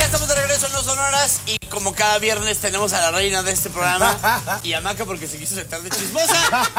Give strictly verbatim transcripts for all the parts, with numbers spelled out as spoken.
estamos de regreso en Los Sonoras y como cada viernes tenemos a la reina de este programa y a Maca porque se quiso sentar de chismosa.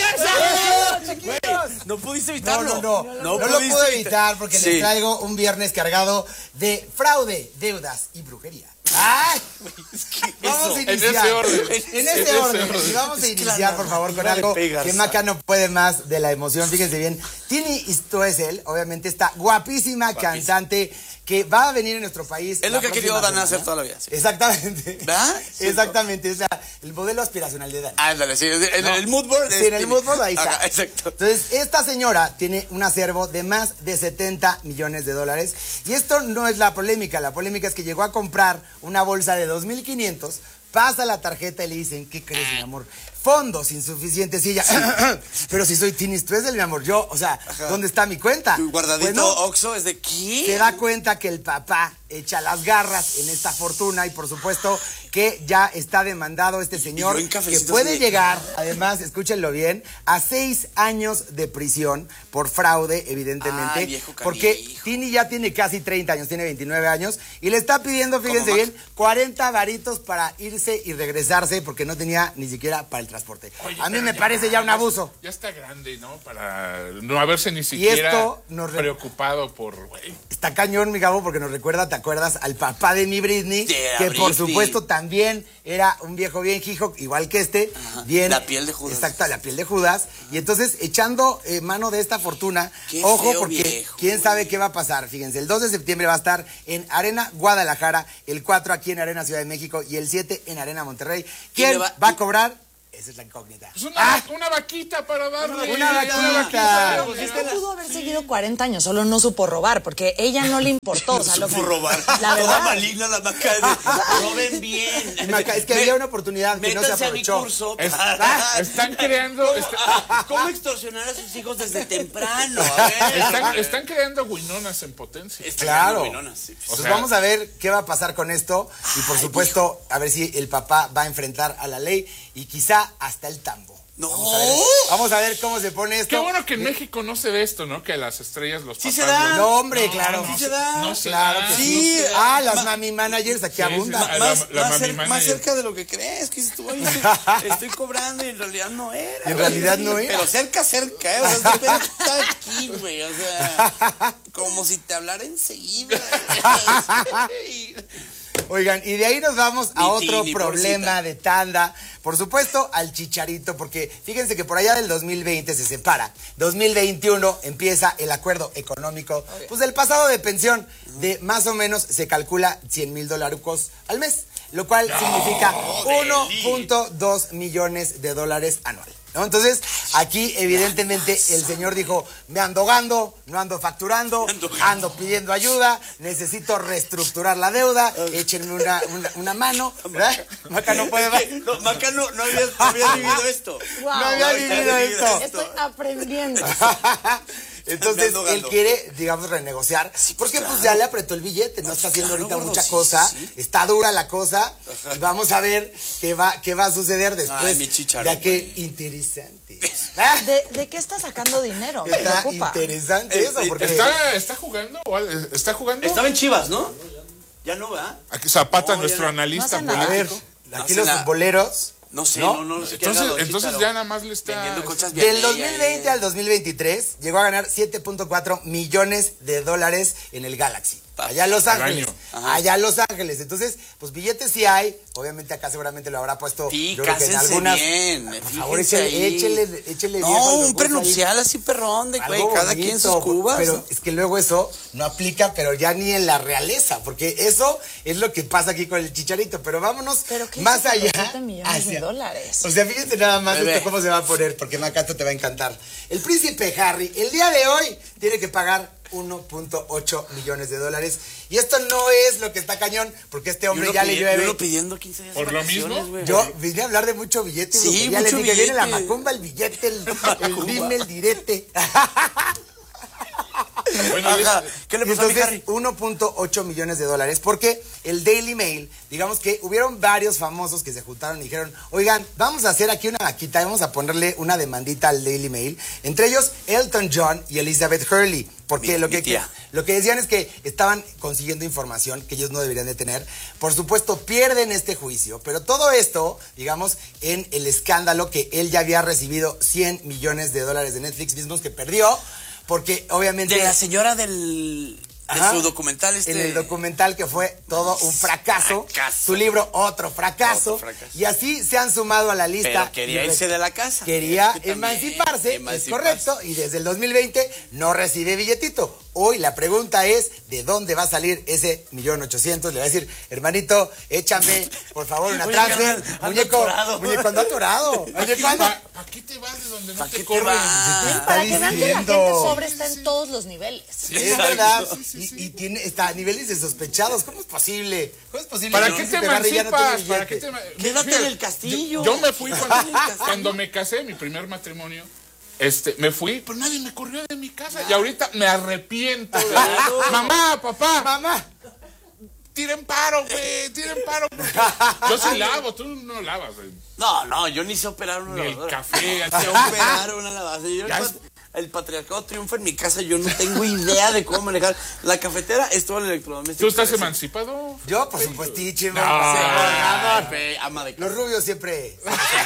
Güey, no pudiste evitarlo. No, no, no. No, no lo pude evitar porque sí. Les traigo un viernes cargado de fraude, deudas y brujería. ¡Ay! Es que vamos eso, a iniciar. En ese orden. En ese, en ese orden. orden. Y vamos a iniciar, por favor, con algo que Maca no puede más de la emoción. Fíjense bien. Tini Stoessel, obviamente, esta guapísima Guapísima. cantante que va a venir a nuestro país. Es lo que ha querido Dana hacer toda la vida. Sí. Exactamente. ¿verdad? Exactamente. O sea, el modelo aspiracional de Dana. Ándale, sí. En no. el mood board. Sí, en el mood board ahí está. Ajá, exacto. Entonces, esta señora tiene un acervo de más de setenta millones de dólares. Y esto no es la polémica. La polémica es que llegó a comprar una bolsa de dos mil quinientos, pasa la tarjeta y le dicen, ¿qué crees, mi amor? Fondos insuficientes. Y ella, sí. Pero si soy Tini Stoessel, mi amor, yo, o sea, Ajá. ¿dónde está mi cuenta? Tu guardadito bueno, Oxxo es de ¿qué? Se da cuenta que el papá echa las garras en esta fortuna y por supuesto que ya está demandado este señor que puede de... llegar, además, escúchenlo bien, a seis años de prisión por fraude, evidentemente, ah, viejo porque Tini ya tiene casi treinta años, tiene veintinueve años y le está pidiendo, fíjense bien, cuarenta varitos para irse y regresarse porque no tenía ni siquiera para el transporte. Oye, a mí me ya, parece ya un abuso. Ya está grande, ¿no? Para no haberse ni siquiera esto nos re... preocupado por... Wey. Está cañón, mi Gabo, porque nos recuerda, ¿te acuerdas? Al papá de mi Britney, yeah, que Britney. Por supuesto también era un viejo bien hijo, igual que este. Ajá. Bien, la piel de Judas. Exacto, la piel de Judas. Ajá. Y entonces, echando eh, mano de esta fortuna, qué ojo, feo, porque viejo, quién sabe qué va a pasar. Fíjense, el dos de septiembre va a estar en Arena Guadalajara, el cuatro aquí en Arena Ciudad de México y el siete en Arena Monterrey. ¿Quién va, va a cobrar? Esa es la incógnita. Pues una, ah, una vaquita para darle. Una vaquita. Una vaquita. Pues es que pudo haber seguido cuarenta años, solo no supo robar, porque ella no le importó. No o sea, supo lo que, robar. La verdad. Toda maligna la Maca. Roben bien. Maca, es que había una oportunidad que no se aprovechó. A mi curso. Es, ah, están creando... ¿Cómo, está, ¿Cómo extorsionar a sus hijos desde temprano? A ver. Están, están creando guinonas en potencia. Están claro. Guinonas, sí. O sea, pues vamos a ver qué va a pasar con esto. Y por supuesto, a ver si el papá va a enfrentar a la ley y quizá hasta el tambo. No. Vamos a, ver, vamos a ver cómo se pone esto. Qué bueno que en México no se ve esto, ¿no? Que las estrellas los sí papás... se da. No, hombre, no, claro. Sí se da. No se claro da. que sí. sí. Ah, las mami managers aquí sí, abundan. Sí, la, más, la, la más, mami cer más cerca de lo que crees. Que estoy, estoy cobrando y en realidad no era. En realidad no era. Pero cerca, cerca, ¿eh? O sea, este está aquí, güey. O sea, como si te hablara enseguida. Oigan, y de ahí nos vamos a ni otro ti, problema de tanda. Por supuesto, al Chicharito, porque fíjense que por allá del dos mil veinte se separa. dos mil veintiuno empieza el acuerdo económico, pues del pasado de pensión, de más o menos se calcula cien mil dólares al mes, lo cual no, significa uno punto dos millones de dólares anual. ¿No? Entonces, aquí evidentemente el señor dijo, me ando gando, no ando facturando, ando, ando pidiendo ayuda, necesito reestructurar la deuda, échenme una, una, una mano, ¿verdad? Maca no puede... No, Maca no, no, había, no había vivido esto. Wow, no había vivido, vivido esto. esto. Estoy aprendiendo. Entonces, él quiere, digamos, renegociar, sí, pues porque claro. pues ya le apretó el billete, no está haciendo claro, ahorita bueno, mucha sí, cosa, sí. está dura la cosa, Ajá. y vamos a ver qué va, qué va a suceder después. Ay, mi chicharo, ya que interesante. ¿De, ¿De qué está sacando dinero? Me está preocupa. interesante eso, porque... ¿Está, está jugando? ¿Está jugando? Estaba en Chivas, ¿no? Ya no, ¿verdad? Aquí Zapata, no, nuestro no. analista no político. A ver, aquí no los futboleros... No sé, no, no, no sé entonces, qué entonces ya nada más le está... Del dos mil veinte al dos mil veintitrés llegó a ganar siete punto cuatro millones de dólares en el Galaxy. Allá en Los Ángeles. Allá en Los Ángeles. Entonces, pues billetes sí hay. Obviamente acá seguramente lo habrá puesto. Sí, yo creo que en algunas. Bien, por favor, échele, échele, échele No, un prenupcial ahí. Así perrón de güey, cada bonito, quien sus cubas. Pero es que luego eso no aplica, pero ya ni en la realeza, porque eso es lo que pasa aquí con el Chicharito. Pero vámonos ¿Pero qué más allá. siete millones hacia, de dólares. O sea, fíjense nada más esto cómo se va a poner, porque Macato te va a encantar. El príncipe Harry, el día de hoy, tiene que pagar uno punto ocho millones de dólares. Y esto no es lo que está cañón, porque este hombre ya le llueve. Yo pidiendo quince días ¿Por lo mismo? Wey. Yo vine a hablar de mucho billete. Sí, ya mucho le dije, billete. viene la macumba, el billete, el, el dime, el direte. Bueno, Ajá. ¿Qué le pasó Entonces, a mi Harry? uno punto ocho millones de dólares, porque el Daily Mail, digamos que hubieron varios famosos que se juntaron y dijeron, oigan, vamos a hacer aquí una vaquita, vamos a ponerle una demandita al Daily Mail, entre ellos Elton John y Elizabeth Hurley. Porque Mi- lo, mi que, tía. lo que decían es que estaban consiguiendo información que ellos no deberían de tener. Por supuesto, pierden este juicio, pero todo esto, digamos, en el escándalo que él ya había recibido cien millones de dólares de Netflix, mismos que perdió, porque obviamente... De la señora del... De Ajá. su documental este... En el documental que fue todo un fracaso. Fracaso. Su libro, otro fracaso. Otro fracaso. Y así se han sumado a la lista. Pero quería Y irse de la casa. Quería Es que también, emanciparse, emanciparse. es correcto. Y desde el dos mil veinte no recibe billetito. Hoy la pregunta es, ¿de dónde va a salir ese millón ochocientos? Le va a decir, hermanito, échame, por favor, una Oye, transfer. carnal, ando Muñeco, atorado. muñeco, ando atorado. Oye, ¿cuándo? ¿Para pa qué te vas de donde no ¿Pa' te qué te corren? vas? Para que vean que la gente diciendo? pobre está en todos los niveles. Es verdad. Y, y tiene, está a niveles de sospechados. ¿Cómo es posible? ¿Cómo es posible? ¿Para que qué no te se agarre y ya no emancipas? tiene ¿Para qué billete? te ema- Quédate Fíjate, en el castillo. Yo, yo me fui cuando, Quédate en el castillo. cuando me casé, mi primer matrimonio. Este, me fui, pero nadie me corrió de mi casa. Y ahorita me arrepiento. de- Mamá, papá, Mamá. tiren paro, güey, tiren paro. porque Yo sí lavo, tú no lavas, güey. No, no, yo ni sé operar una Ni el lavadora. café, Sé operar una lavadora. Yo, Ya el, es- pat- el patriarcado triunfa en mi casa. Yo no tengo idea de cómo manejar. La cafetera es todo el electrodoméstico. ¿Tú estás Ese- emancipado? Yo, por supuestísimo. No. Ay, fe, ama de Los rubios siempre.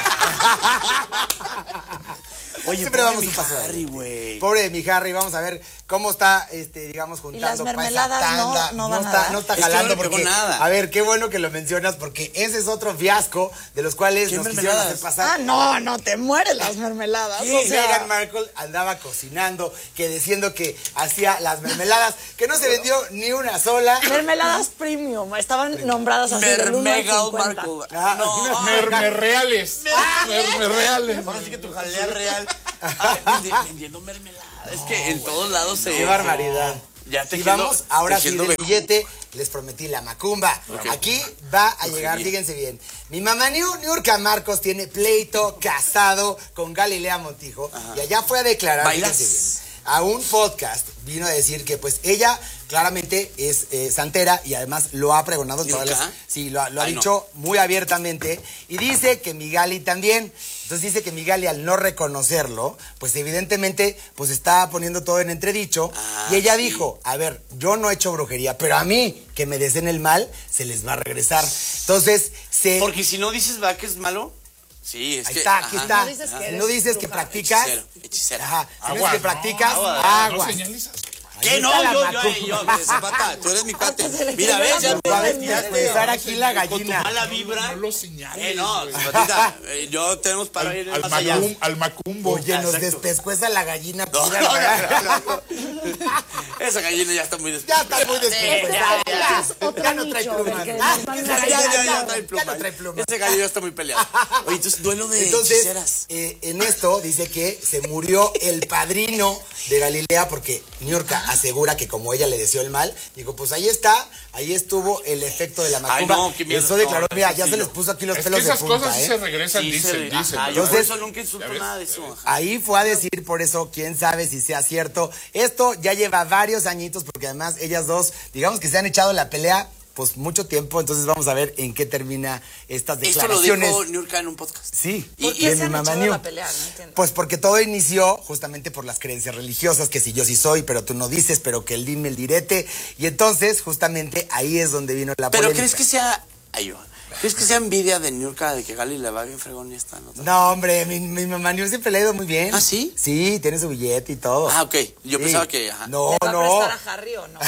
Oye, siempre pobre vamos mi un paso Harry, adelante. güey. Pobre de mi Harry, vamos a ver cómo está, este, digamos, juntando las pa' esa mermeladas no- tanda. no van a está, dar. no está Es que no jalando le pegó porque, nada. a ver, qué bueno que lo mencionas porque ese es otro fiasco de los cuales ¿Qué nos quisieron mermeladas? hacer pasar. Ah, no, no, te mueres las mermeladas. Y O sea, Meghan Markle andaba cocinando, que diciendo que hacía las mermeladas, que no se vendió ni una sola. mermeladas premium, estaban nombradas así del uno al Mermegal cincuenta. Markle. Ah, No, Mermerreales. Mermerreales. ahora sí que tu jalea real. Ah, vendi- vendiendo mermelada. Es que en todos lados se. Qué barbaridad. Ya Y tejiendo- vamos, ahora sí, tejiendo del ve- billete, les prometí la macumba. Aquí va a llegar, fíjense bien. Mi mamá Niu- Niurka Marcos tiene pleito casado con Galilea Montijo. Y allá fue a declarar, ¿Bailas? fíjense bien, a un podcast. Vino a decir que pues ella claramente es eh, santera y además lo ha pregonado en todas las... ¿Niurka? Sí, lo, ha- lo ha Ay, no. dicho muy abiertamente. Y dice que mi Gali también. Entonces dice que mi Gali al no reconocerlo, pues evidentemente pues está poniendo todo en entredicho. Ah, y ella sí. dijo, a ver, yo no he hecho brujería, pero a mí que me deseen el mal, se les va a regresar. Entonces, se... Porque si no dices, va que es malo. Sí, es Ahí que. está, aquí ajá. está. No dices que Si eres no dices que bruja. practicas... Hechicero, hechicera. Ajá. Si no dices Aguas, que no, practicas, aguas. aguas. No señalizas. ¿Qué? Ahí No, está la yo, yo, macumba. yo, yo, Zapata, tú eres mi cuate. Hasta se le Mira, cayó ves, la ya boca me Va a de despuesar aquí la con tu gallina. mala vibra. No lo señales. Eh, no, güey. Zapatita, eh, yo tenemos para ir Al, más allá. macum- al macumbo. Oye, nos Exacto. despescueza la gallina. No, mira, no, ¿verdad? no, no, no. Esa gallina ya está muy Ya despierta. está muy despescuezada. ya, ya. Es otro Ya no trae nicho, plumas. del que Ah, nos van a Ya, dar. ya, ya, ya, ya trae pluma. ya no trae pluma. Ese gallo ya está muy peleado. Oye, entonces duelo de Entonces, hechiceras. eh, en esto dice que se murió el padrino de Galilea porque Niurka asegura que como ella le deseó el mal, dijo, pues ahí está, ahí estuvo el efecto de la macumba. Ay, no, qué miedo. Eso declaró, No, mira, eso ya sí, se yo- les puso aquí los Es que pelos de esas punta, cosas sí ¿eh? se regresan, Sí, dicen, se- dicen. ajá, ¿no? yo por Entonces- eso nunca insulto ¿Ya ves? nada de eso. ajá. Ahí fue a decir por eso, quién sabe si sea cierto. Esto ya lleva varios añitos porque además ellas dos, digamos que se han echado la pelea pues mucho tiempo, entonces vamos a ver en qué termina estas Esto lo declaraciones. dijo Niurka en un podcast. Sí, ¿Por y qué de se mi han mamá echado Niu. la pelea? No entiendo. Pues porque todo inició justamente por las creencias religiosas, que si yo sí soy, pero tú no dices, pero que el dime el direte. Y entonces, justamente ahí es donde vino la Pero polémica. ¿crees que sea... Ay, yo. ¿Crees que sea envidia de Niurka de que Gali le va bien fregón y esta nota? No, hombre, mi, mi mamá Niu siempre le ha ido muy bien. ¿Ah, sí? Sí, tiene su billete y todo. Ah, ok. Yo Sí. pensaba que... Ajá. No, ¿Le va a no. prestar a Harry o no?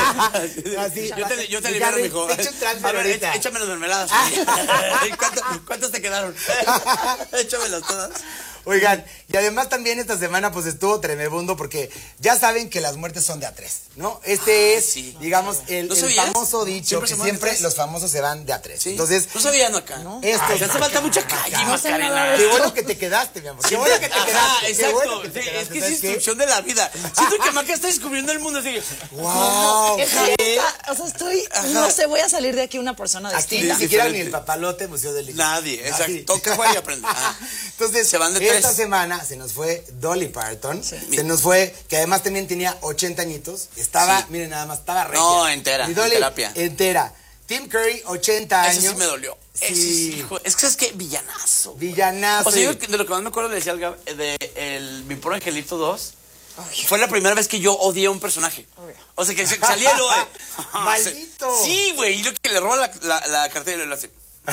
Así, Yo te, yo te mi libero, Harry, mijo. te echo un transfer A ver, ahorita. éch- échame las mermeladas. ¿Cuántas, ¿Cuántas te quedaron? Échamelas todas. Oigan, y además también esta semana pues estuvo tremebundo porque ya saben que las muertes son de a tres, ¿no? Este Ah, es, sí. digamos, el, ¿No el sabías? famoso dicho ¿Siempre que se mueren de siempre tres? los famosos se van de a tres. Sí. Entonces, no sabía, no acá. estos... Ay, te hace falta mucha calle, No sé nada Macarena. de Qué bueno que te quedaste, mi amor. Qué bueno que te Ajá, quedaste. Qué exacto. bueno que te Sí, quedaste. es que es ¿Sabes qué? instrucción de la vida. Siento que Maca está descubriendo el mundo así. Wow. Estoy- o sea, estoy, no sé, voy a salir de aquí una persona Aquí distinta. ni siquiera ni diferente. el papalote Museo del Licho. Nadie, exacto. Así. Toca, juega y aprende. Ajá. Entonces, Se van de esta tres. semana se nos fue Dolly Parton. Se nos fue, que además también tenía ochenta añitos. Estaba, Sí. miren nada más, estaba regia. No, entera, Y Dolly, en terapia. entera. Tim Curry, ochenta Ese años. sí me dolió. Ese Sí. sí, hijo. Es que, ¿sabes qué? Villanazo. Villanazo. O sea, yo de lo que más me acuerdo le decía al Gab- de el, Mi Pobre Angelito dos. Fue la primera vez que yo odié a un personaje. O sea, que se- salía el güey. ¡Maldito! Sí, güey. Y lo que le roba la, la, la cartera y lo hace.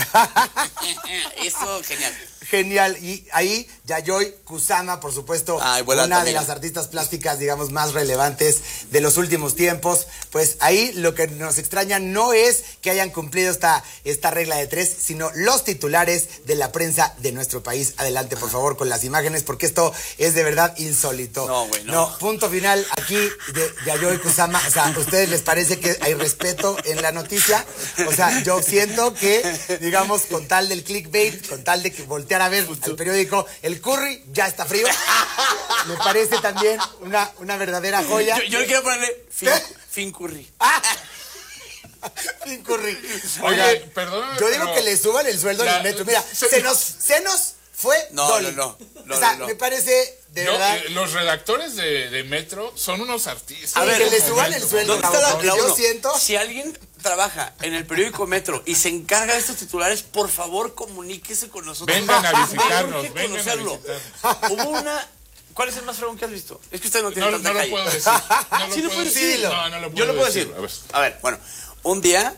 Eso, genial. Genial. Y ahí Yayoi Kusama, por supuesto, Ay, vuela una de también. las artistas plásticas, digamos, más relevantes de los últimos tiempos. Pues ahí lo que nos extraña no es que hayan cumplido esta, esta regla de tres, sino los titulares de la prensa de nuestro país. Adelante, por favor, con las imágenes, porque esto es de verdad insólito. No, güey, no. No, punto final aquí de Yayoi Kusama. O sea, ¿a ustedes les parece que hay respeto en la noticia? O sea, yo siento que, digamos, con tal del clickbait, con tal de que voltear a ver al periódico, el curry ya está frío. Me parece también una, una verdadera joya. Yo, yo le quiero ponerle fin, fin curry. ¡Ah! Fin curry. Oye, Oigan, perdóname, yo digo pero que le suban el sueldo en la- el metro. Mira, se- se nos, se nos fue No, Dolly. no, no, no, o sea, no, no. me parece, de yo, verdad... eh, los redactores de, de Metro son unos artistas. A ver, que le Momento, suban el sueldo. ¿Dónde está la, Porque la yo uno? siento- Si alguien trabaja en el periódico Metro y se encarga de estos titulares, por favor, comuníquese con nosotros. Vengan a Me visitarnos, urge vengan a conocerlo. Hubo una... ¿Cuál es el más fregón que has visto? Es que usted no tiene No, tanta no lo calle. puedo decir. No lo Sí lo puedo puedes decir. decir. No, no lo puedo Yo lo puedo decir. A ver. A ver, bueno, un día,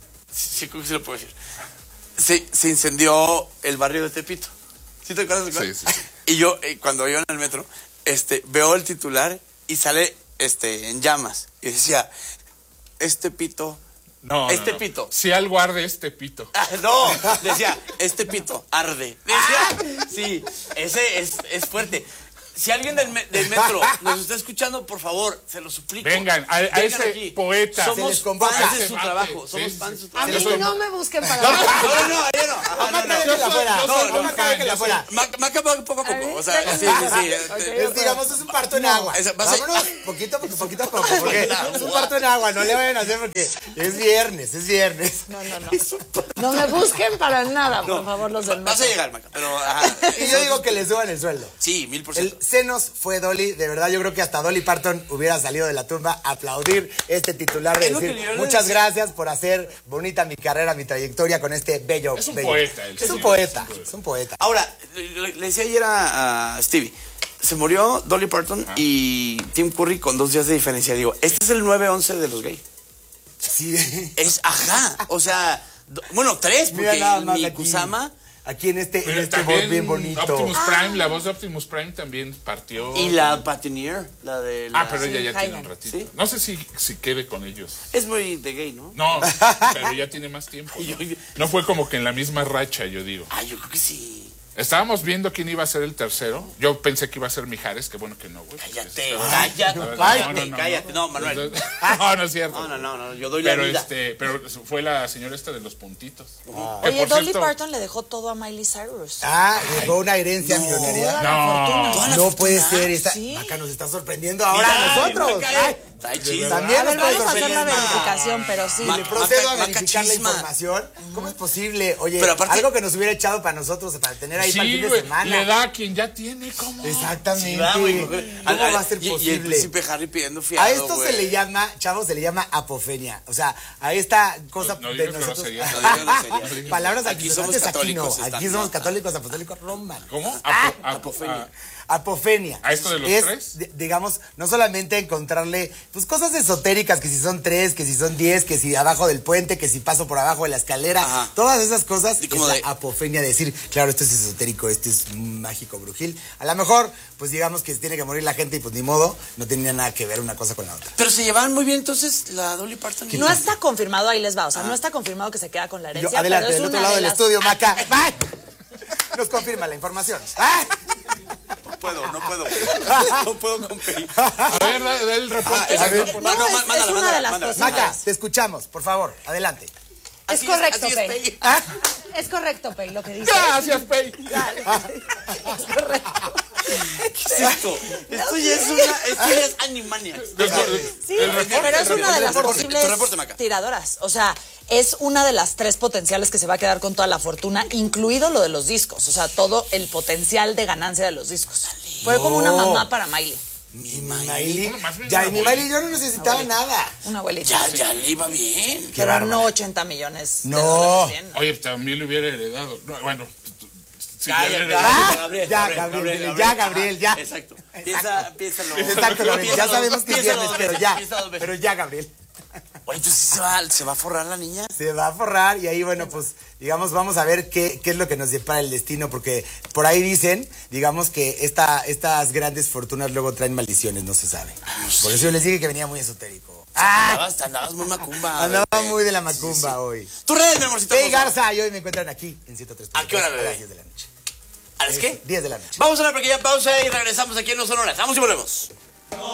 sí, creo que sí lo puedo decir, se, se incendió el barrio de Tepito. ¿Sí te acuerdas de cuál? Sí, sí, sí. Y yo, eh, cuando iba en el metro, este, veo el titular y sale este, en llamas. Y decía, este pito... No, Este no, no. pito. Si algo arde, este pito. Ah, no, decía, este pito arde. Decía, sí, ese es, es fuerte. Si alguien del, me- del metro nos está escuchando, por favor, se lo suplico. Vengan, a- a Vengan ese aquí. poeta. Se Somos les convoca. fans de Ese su bate. trabajo. Sí, Somos sí, fans de su sí. A mí trabajo. no me busquen para No, nada. no, no, yo no. Ajá, no, Maca, no. déjenla afuera. yo No, soy- no, yo Maca, soy- déjenla yo soy- afuera. Ma- Maca va poco a A ver, poco. O sea, sí, sí, sí. Es, este, digamos, es un parto en agua. Esa- vas a- Vámonos poquito, poquito, poquito a poco, porque En agua. es un parto en agua, no le vayan a hacer porque es viernes, es viernes. No, no, no. No me busquen para nada, por favor, los del Vas a metro. llegar, Maca, pero... Ajá. Y yo digo que le suban el sueldo. Sí, mil por El ciento. senos fue Dolly, de verdad yo creo que hasta Dolly Parton hubiera salido de la tumba a aplaudir este titular de Es lo decir que yo le muchas decía. gracias por hacer bonita mi carrera, mi trayectoria con este bello. Es un bello- poeta, el Es un señor, poeta, es un poeta. es un poeta. Ahora, le, le decía ayer a, a Stevie, se murió Dolly Parton y Tim Curry con dos días de diferencia. Digo, este es el nueve once de los gays. Sí. Es, ajá, o sea, do- bueno, tres, Mira porque nada más mi aquí. Kusama Aquí en este, en Pero este también bot bien bonito. Optimus Prime, la voz de Optimus Prime también partió. y la Patineer, la de la... Ah, pero ella ya Sí, tiene un Hagen. ratito. ¿Sí? No sé si, si quede con ellos. Es muy de gay, ¿no? No, pero ya tiene más tiempo. Yo- ¿no? No fue como que en la misma racha, yo digo. Ah, yo creo que sí. Estábamos viendo quién iba a ser el tercero. Yo pensé que iba a ser Mijares, que bueno que no, güey. Cállate, Estaba- cállate, No, no, cállate, no, no, cállate. No, Manuel. Entonces- no, no es cierto. No, no, no, no, yo doy la Pero vida. este, pero fue la señora esta de los puntitos. Que, Oye, por Dolly cierto, Parton le dejó todo a Miley Cyrus. Ah, dejó una herencia Toda millonaria. la No. fortuna. Toda la No fortuna. puede ser esta. Sí. Acá nos está sorprendiendo ahora Mira, a nosotros. Maca, Ay, está chido. también A ver, nos puede vamos a hacer la sorprender. verificación, pero sí. Ma- Le procedo a Maca- verificar la macachisma. información. ¿Cómo es posible? Oye, Pero aparte- algo que nos hubiera echado para nosotros, para tener ahí para el sí, fin de güey, semana. le da a quien ya tiene, ¿cómo? Exactamente. Sí, va, güey, ¿Cómo al- al- va a ser y- Y el posible? príncipe Harry pidiendo fiado, A esto se güey. le llama, chavos, se le llama apofenia. O sea, a esta cosa No, no de digas nosotros. groserías. No digas groserías. Palabras Aquí somos altisonantes aquí no. católicos, Aquí están- somos no. católicos apostólicos romanos. ¿Cómo? Apo- Ah, apo- apofenia. ah, Apofenia. ¿A esto de los es, tres? di- digamos, no solamente encontrarle pues cosas esotéricas, que si son tres, que si son diez, que si abajo del puente, que si paso por abajo de la escalera, Ajá. todas esas cosas Y es como la de- apofenia, de decir, claro, esto es esotérico, esto es mágico, brujil. A lo mejor, pues digamos que tiene que morir la gente y pues ni modo, no tenía nada que ver una cosa con la otra. Pero se llevaban muy bien entonces la Dolly Parton. y- No está confirmado, ahí les va. O sea, no está confirmado que se queda con la Y yo, herencia. adelante, pero es del otro una lado de del las- estudio, Maca. ¡Ay! Nos confirma la información. ¡Ay! No puedo, no puedo. No puedo competir. A ver, da, da el reporte. Ah, es- A ver. no, No, no, es- má- es mándala, una mándala, de las mándala. cosas. Maca, te escuchamos, por favor, adelante. Es Así correcto, así Pei. Pei. ¿Ah? Es correcto, Pei, lo que dice. Gracias, Pei. Es correcto. ¿Qué es esto? Esto ya es una. Esto ya es Animaniacs. Sí, El reporte, pero es el una de reporte, las tu posibles reporte, Maca. tiradoras. O sea, es una de las tres potenciales que se va a quedar con toda la fortuna, incluido lo de los discos. O sea, todo el potencial de ganancia de los discos. Fue como una mamá para Miley. Mi Mi Miley. Miley, más bien ya, una y mi abuelita. Miley yo no necesitaba nada. Una abuelita. Ya, sí. ya le iba bien. Pero bárbara. no ochenta millones de No. dólares. Bien. Oye, también le hubiera heredado. No, bueno, si Ya, le ya, hubiera ya, heredado. Ah, Gabriel, ya, Gabriel, Gabriel, Gabriel, ya, Gabriel. Gabriel, ya. Exacto. Piensa, piénsalo. Exacto, Gabriel. Ya Piénsalo, sabemos que es piénsalo viernes, dos pero veces, ya. piénsalo dos veces. Pero ya, Gabriel. Oye, entonces ¿sí se va, se va a forrar la niña. Se va a forrar y ahí, bueno, pues, digamos, vamos a ver qué, qué es lo que nos depara el destino, porque por ahí dicen, digamos, que esta, estas grandes fortunas luego traen maldiciones, no se sabe. Por eso yo les dije que venía muy esotérico. ¡Ah! Andabas, andabas muy macumba. Andaba bebé. muy de la macumba Sí, sí. hoy. Tus redes, mi amorcito. Hey, por favor. Garza, y hoy me encuentran aquí en ciento tres. ¿A qué hora, bebé? A las diez de la noche. ¿A las qué? diez de la noche. Vamos a una pequeña pausa y regresamos aquí en No Sonoras. Vamos y volvemos.